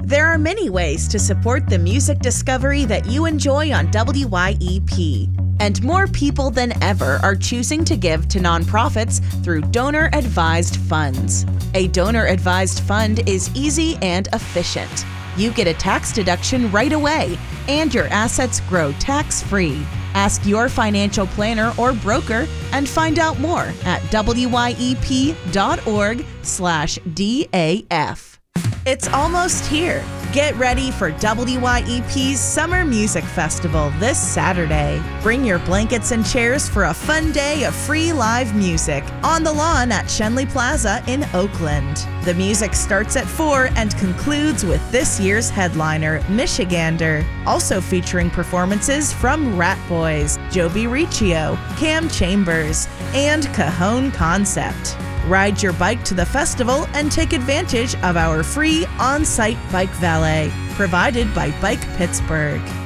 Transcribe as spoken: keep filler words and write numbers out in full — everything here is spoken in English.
There are many ways to support the music discovery that you enjoy on W Y E P. And more people than ever are choosing to give to nonprofits through donor-advised funds. A donor-advised fund is easy and efficient. You get a tax deduction right away, and your assets grow tax-free. Ask your financial planner or broker and find out more at W Y E P dot org slash D A F. It's almost here. Get ready for W Y E P's Summer Music Festival this Saturday. Bring your blankets and chairs for a fun day of free live music on the lawn at Schenley Plaza in Oakland. The music starts at four and concludes with this year's headliner, Michigander, also featuring performances from Rat Boys, Joby Riccio, Cam Chambers, and Cajon Concept. Ride your bike to the festival and take advantage of our free on-site bike valet, provided by Bike Pittsburgh.